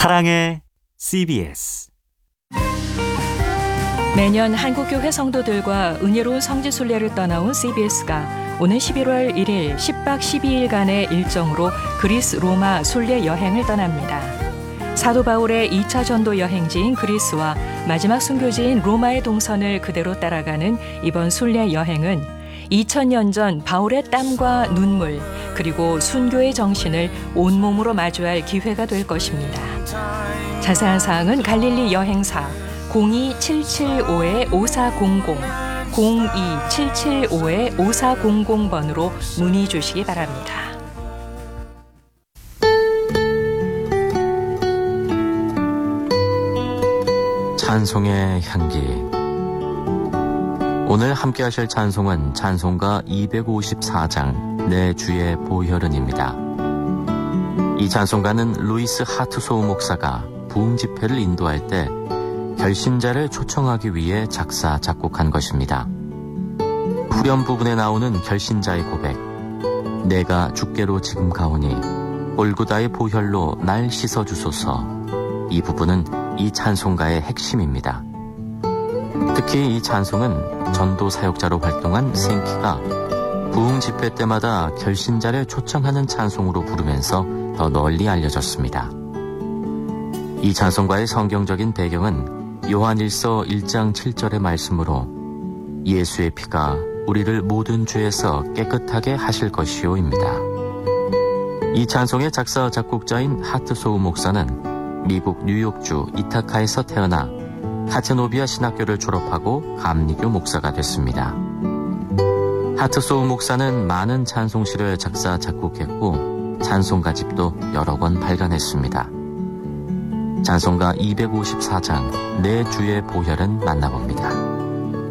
사랑의 CBS. 매년 한국교회 성도들과 은혜로운 성지순례를 떠나온 CBS가 오는 11월 1일 10박 12일간의 일정으로 그리스 로마 순례 여행을 떠납니다. 사도 바울의 2차 전도 여행지인 그리스와 마지막 순교지인 로마의 동선을 그대로 따라가는 이번 순례 여행은 2000년 전 바울의 땀과 눈물 그리고 순교의 정신을 온몸으로 마주할 기회가 될 것입니다. 자세한 사항은 갈릴리 여행사 02775-5400, 02775-5400번으로 문의 주시기 바랍니다. 찬송의 향기. 오늘 함께 하실 찬송은 찬송가 254장 내 주의 보혈은입니다. 이 찬송가는 루이스 하트소우 목사가 부흥 집회를 인도할 때 결신자를 초청하기 위해 작사, 작곡한 것입니다. 후렴 부분에 나오는 결신자의 고백, 내가 주께로 지금 가오니 골고다의 보혈로 날 씻어주소서. 이 부분은 이 찬송가의 핵심입니다. 특히 이 찬송은 전도 사역자로 활동한 생키가 부흥 집회 때마다 결신자를 초청하는 찬송으로 부르면서 더 널리 알려졌습니다. 이 찬송가의 성경적인 배경은 요한일서 1장 7절의 말씀으로 예수의 피가 우리를 모든 죄에서 깨끗하게 하실 것이요입니다. 이 찬송의 작사 작곡자인 하트소우 목사는 미국 뉴욕주 이타카에서 태어나 하체노비아 신학교를 졸업하고 감리교 목사가 됐습니다. 하트소우 목사는 많은 찬송시를 작사 작곡했고 찬송가집도 여러 권 발간했습니다. 찬송가 254장 내 주의 보혈은 만나봅니다.